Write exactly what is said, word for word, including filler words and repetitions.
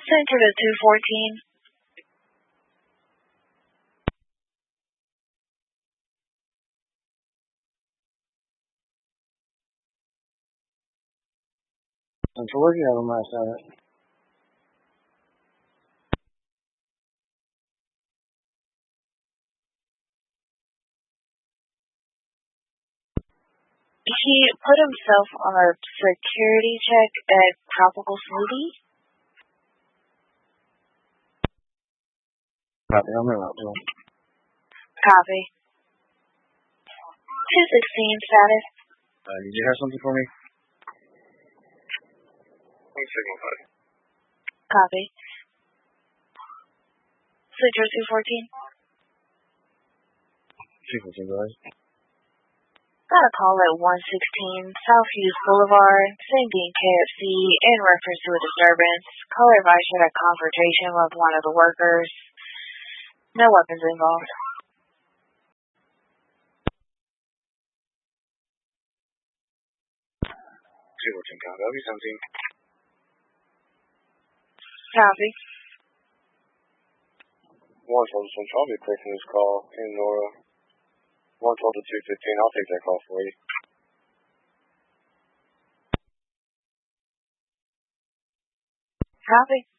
Center to two fourteen. Central, where do you have them last night? He put himself on a security check at Tropical Smoothie. Copy, I'm in out too. Copy. two sixteen status. Uh, did you have something for me? One second, bud. Copy. Center two fourteen. two fourteen, guys. Got a call at one sixteen South Hughes Boulevard, same being K F C, in reference to a disturbance. Caller advised you had a confrontation with one of the workers. No weapons involved. two fourteen, copy. I'll be seventeen. Copy. one twelve to Central, I'll be placing this call in Nora. one twelve to two fifteen, I'll take that call for you. Copy.